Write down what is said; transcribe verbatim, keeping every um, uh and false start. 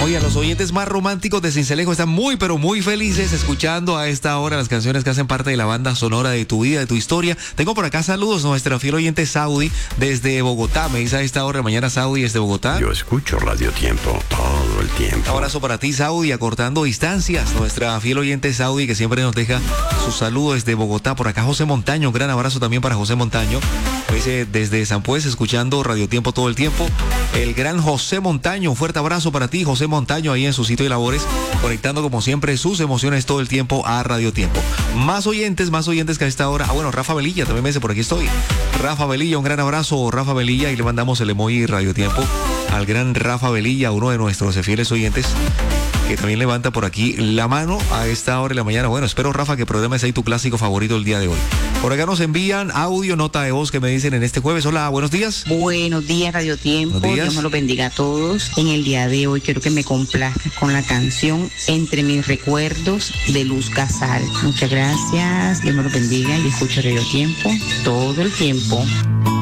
Oye, los oyentes más románticos de Sincelejo están muy, pero muy felices escuchando a esta hora las canciones que hacen parte de la banda sonora de tu vida, de tu historia. Tengo por acá saludos, nuestra fiel oyente Saudi desde Bogotá. Me dice a esta hora de mañana Saudi desde Bogotá. Yo escucho Radio Tiempo todo el tiempo. Un abrazo para ti, Saudi, acortando distancias. Nuestra fiel oyente Saudi que siempre nos deja su saludo desde Bogotá. Por acá José Montaño, un gran abrazo también para José Montaño. Me dice desde San Pues, escuchando Radio Tiempo todo el tiempo. El gran José Montaño, un fuerte abrazo para ti, José Montaño, ahí en su sitio de labores, conectando como siempre sus emociones todo el tiempo a Radio Tiempo. Más oyentes, más oyentes que a esta hora. Ah, bueno, Rafa Velilla también me dice, por aquí estoy. Rafa Velilla, un gran abrazo, Rafa Velilla, y le mandamos el emoji Radio Tiempo al gran Rafa Velilla, uno de nuestros fieles oyentes, que también levanta por aquí la mano a esta hora de la mañana. Bueno, espero, Rafa, que programes ahí tu clásico favorito el día de hoy. Por acá nos envían audio, nota de voz que me dicen en este jueves. Hola, buenos días. Buenos días, Radio Tiempo. Buenos días. Dios me los bendiga a todos. En el día de hoy quiero que me complazca con la canción Entre mis recuerdos de Luz Casal. Muchas gracias. Dios me los bendiga y escucho Radio Tiempo todo el tiempo.